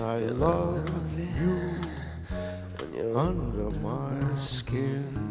I love you under my skin.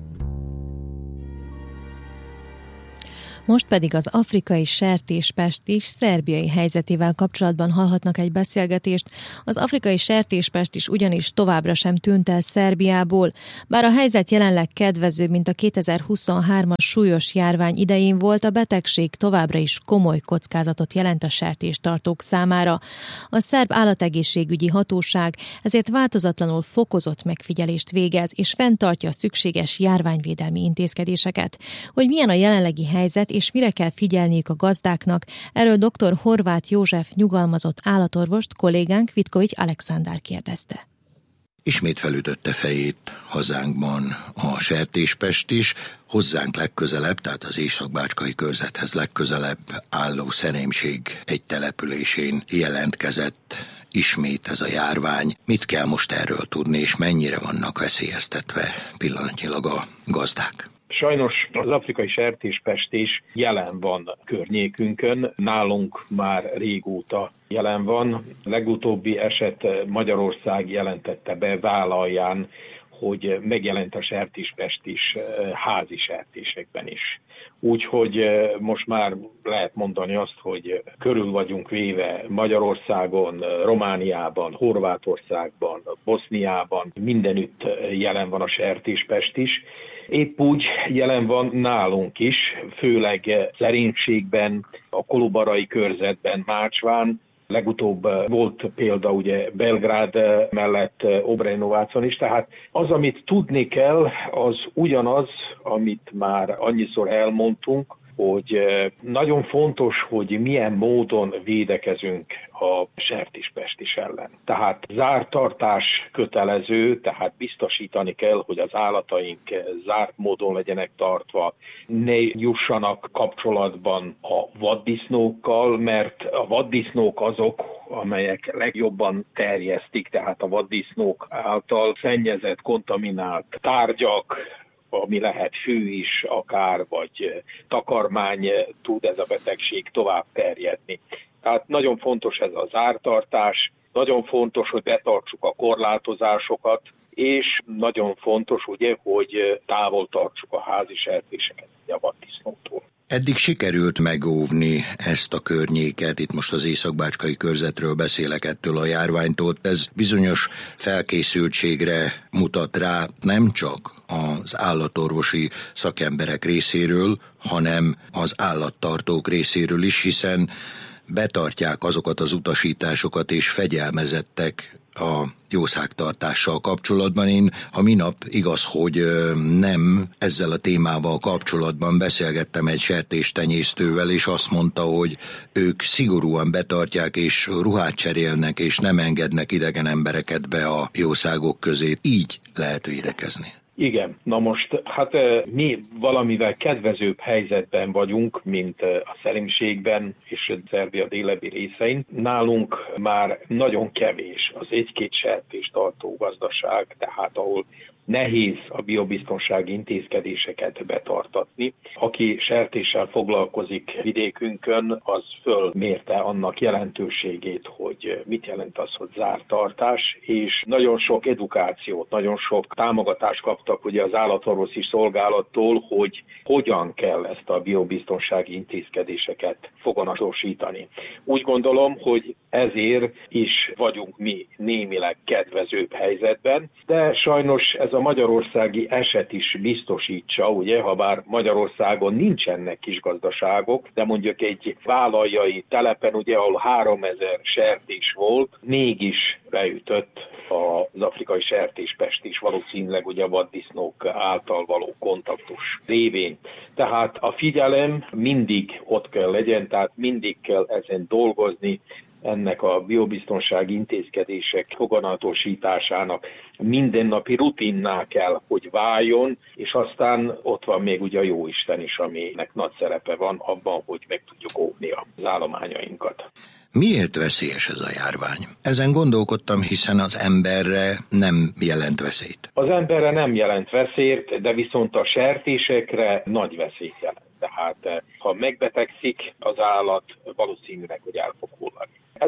Most pedig az afrikai sertéspestis szerbiai helyzetével kapcsolatban hallhatnak egy beszélgetést. Az afrikai sertéspestis ugyanis továbbra sem tűnt el Szerbiából. Bár a helyzet jelenleg kedvezőbb, mint a 2023-as súlyos járvány idején volt, a betegség továbbra is komoly kockázatot jelent a sertéstartók számára. A szerb állategészségügyi hatóság ezért változatlanul fokozott megfigyelést végez, és fenntartja a szükséges járványvédelmi intézkedéseket. Hogy milyen a jelenlegi helyzet, és mire kell figyelniük a gazdáknak, erről dr. Horváth József nyugalmazott állatorvost kollégánk Vitkovics Alekszandár kérdezte. Ismét felütötte fejét hazánkban a sertéspestis, hozzánk legközelebb, tehát az Észak-Bácskai körzethez legközelebb álló Szerémség egy településén jelentkezett ismét ez a járvány. Mit kell most erről tudni, és mennyire vannak veszélyeztetve pillanatnyilag a gazdák? Sajnos az afrikai sertéspestis jelen van környékünkön, nálunk már régóta jelen van. Legutóbbi eset Magyarország jelentette be vállalján, hogy megjelent a sertéspestis házi sertésekben is. Úgyhogy most már lehet mondani azt, hogy körül vagyunk véve Magyarországon, Romániában, Horvátországban, Boszniában, mindenütt jelen van a sertéspestis. Épp úgy jelen van nálunk is, főleg Szerémségben, a kolobarai körzetben, Mácsván. Legutóbb volt példa ugye Belgrád mellett Obrenovacon is, tehát az, amit tudni kell, az ugyanaz, amit már annyiszor elmondtunk, hogy nagyon fontos, hogy milyen módon védekezünk a sertéspestis ellen. Tehát zártartás kötelező, tehát biztosítani kell, hogy az állataink zárt módon legyenek tartva, ne jussanak kapcsolatban a vaddisznókkal, mert a vaddisznók azok, amelyek legjobban terjesztik, tehát a vaddisznók által szennyezett, kontaminált tárgyak, ami lehet fű is akár, vagy takarmány, tud ez a betegség tovább terjedni. Tehát nagyon fontos ez a zártartás, nagyon fontos, hogy betartsuk a korlátozásokat, és nagyon fontos, ugye, hogy távol tartsuk a házi sertéseket a vaddisznótól. Eddig sikerült megóvni ezt a környéket, itt most az Észak-Bácskai körzetről beszélek, ettől a járványtól. Ez bizonyos felkészültségre mutat rá nem csak az állatorvosi szakemberek részéről, hanem az állattartók részéről is, hiszen betartják azokat az utasításokat és fegyelmezettek a jószágtartással kapcsolatban. Én a minap igaz, hogy nem ezzel a témával kapcsolatban beszélgettem egy sertéstenyésztővel, és azt mondta, hogy ők szigorúan betartják, és ruhát cserélnek, és nem engednek idegen embereket be a jószágok közé. Így lehet védekezni. Igen, na most hát mi valamivel kedvezőbb helyzetben vagyunk, mint a Szerémségben és Szerbia délebbi részein. Nálunk már nagyon kevés az egy-két sertéstartó gazdaság, tehát ahol nehéz a biobiztonsági intézkedéseket betartatni. Aki sertéssel foglalkozik vidékünkön, az fölmérte annak jelentőségét, hogy mit jelent az, hogy zártartás, és nagyon sok edukációt, nagyon sok támogatást kaptak ugye az állatorvosi szolgálattól, hogy hogyan kell ezt a biobiztonsági intézkedéseket foganatosítani. Úgy gondolom, hogy ezért is vagyunk mi némileg kedvezőbb helyzetben, de sajnos ez a magyarországi eset is biztosítsa, ugye, ha bár Magyarországon nincsenek kis gazdaságok, de mondjuk egy vállaljai telepen, ugye, ahol 3000 sertés volt, mégis beütött az afrikai sertéspestis, valószínűleg ugye a vaddisznók által való kontaktus révén. Tehát a figyelem mindig ott kell legyen, tehát mindig kell ezen dolgozni, ennek a biobiztonsági intézkedések foganatosításának mindennapi rutinná kell, hogy váljon, és aztán ott van még ugye a Jóisten is, aminek nagy szerepe van abban, hogy meg tudjuk óvni az állományainkat. Miért veszélyes ez a járvány? Ezen gondolkodtam, hiszen az emberre nem jelent veszélyt. Az emberre nem jelent veszélyt, de viszont a sertésekre nagy veszélyt jelent. Tehát ha megbetegszik az állat, valószínűleg, hogy el fog hullani. Ez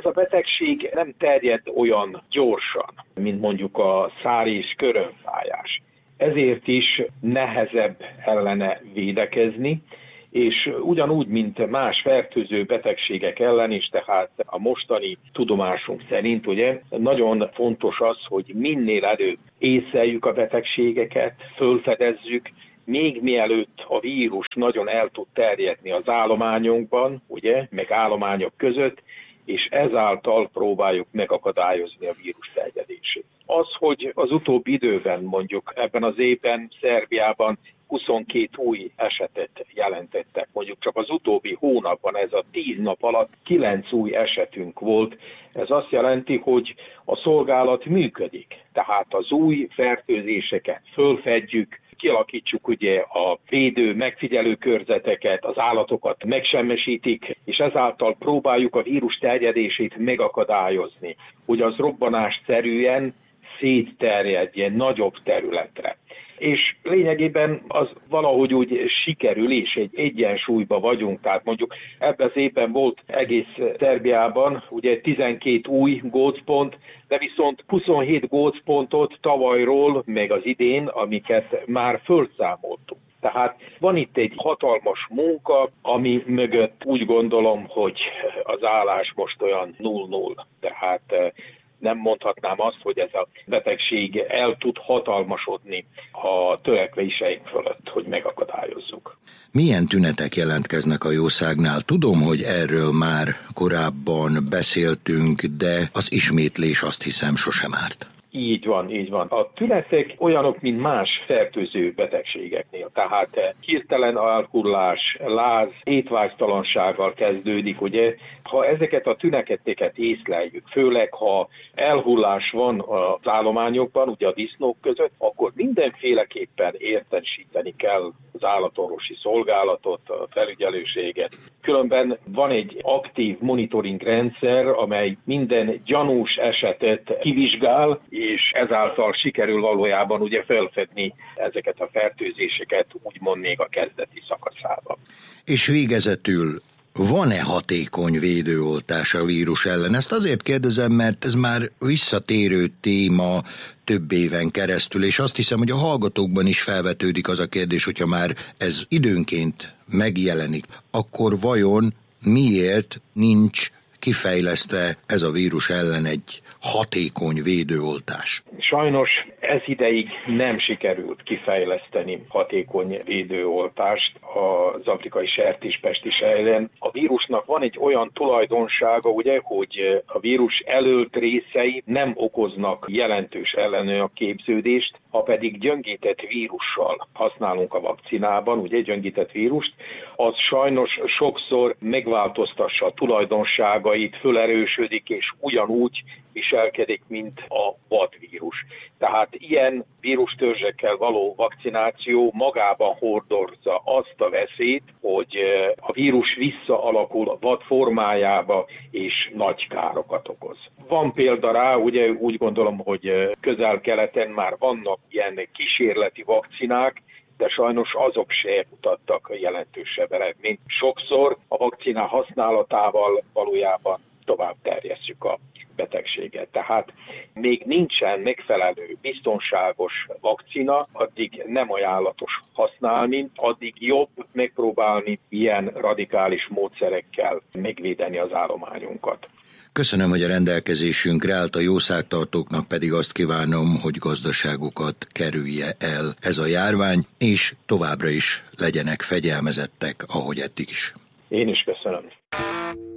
a betegség nem terjed olyan gyorsan, mint mondjuk a szár- és körömfájás. Ezért is nehezebb ellene védekezni, és ugyanúgy, mint más fertőző betegségek ellen is, tehát a mostani tudomásunk szerint ugye nagyon fontos az, hogy minél előbb észleljük a betegségeket, fölfedezzük, még mielőtt a vírus nagyon el tud terjedni az állományunkban, ugye, meg állományok között, és ezáltal próbáljuk megakadályozni a vírus terjedését. Az, hogy az utóbbi időben, mondjuk ebben az évben Szerbiában 22 új esetet jelentettek, mondjuk csak az utóbbi hónapban, ez a 10 nap alatt 9 új esetünk volt. Ez azt jelenti, hogy a szolgálat működik. Tehát az új fertőzéseket fölfedjük, kialakítsuk ugye a védő, megfigyelő körzeteket, az állatokat megsemmisítik, és ezáltal próbáljuk a vírus terjedését megakadályozni, hogy az robbanásszerűen szétterjedjen nagyobb területre. És lényegében az valahogy úgy sikerül, és egy egyensúlyban vagyunk, tehát mondjuk ebben az évben volt egész Szerbiában ugye 12 új gócpont, de viszont 27 gócpontot tavalyról, meg az idén, amiket már fölszámoltunk. Tehát van itt egy hatalmas munka, ami mögött úgy gondolom, hogy az állás most olyan 0-0. Tehát nem mondhatnám azt, hogy ez a betegség el tud hatalmasodni a törekvéseink fölött, hogy megakadályozzuk. Milyen tünetek jelentkeznek a jószágnál? Tudom, hogy erről már korábban beszéltünk, de az ismétlés azt hiszem sosem árt. Így van, így van. A tünetek olyanok, mint más fertőző betegségeknél. Tehát hirtelen elhullás, láz, étvágytalansággal kezdődik, ugye. Ha ezeket a tüneteket észleljük, főleg ha elhullás van az állományokban, ugye a disznók között, akkor mindenféleképpen értesíteni kell az állatorvosi szolgálatot, a felügyelőséget. Különben van egy aktív monitoring rendszer, amely minden gyanús esetet kivizsgál, és ezáltal sikerül valójában ugye felfedni ezeket a fertőzéseket, úgymond még a kezdeti szakaszában. És végezetül van-e hatékony védőoltás a vírus ellen? Ezt azért kérdezem, mert ez már visszatérő téma több éven keresztül, és azt hiszem, hogy a hallgatókban is felvetődik az a kérdés, hogyha már ez időnként megjelenik, akkor vajon miért nincs kifejlesztve ez a vírus ellen egy hatékony védőoltás? Sajnos ez ideig nem sikerült kifejleszteni hatékony védőoltást az afrikai sertéspestis ellen. A vírusnak van egy olyan tulajdonsága, ugye, hogy a vírus elölt részei nem okoznak jelentős ellenanyag képződést, ha pedig gyöngített vírussal használunk a vakcinában, ugye gyöngített vírust, az sajnos sokszor megváltoztassa a tulajdonságait, fölerősödik és ugyanúgy viselkedik, mint a vadvírus. Tehát ilyen vírustörzsekkel való vakcináció magában hordozza azt a veszélyt, hogy a vírus visszaalakul a vad formájába, és nagy károkat okoz. Van példa rá, ugye úgy gondolom, hogy közel-keleten már vannak ilyen kísérleti vakcinák, de sajnos azok se mutattak jelentősebb eredményt. Sokszor a vakcina használatával valójában tovább terjesszük a betegséget. Tehát még nincsen megfelelő, biztonságos vakcina, addig nem ajánlatos használni, addig jobb megpróbálni ilyen radikális módszerekkel megvédeni az állományunkat. Köszönöm, hogy a rendelkezésünkre állt, a jószágtartóknak pedig azt kívánom, hogy gazdaságukat kerülje el ez a járvány, és továbbra is legyenek fegyelmezettek, ahogy eddig is. Én is köszönöm.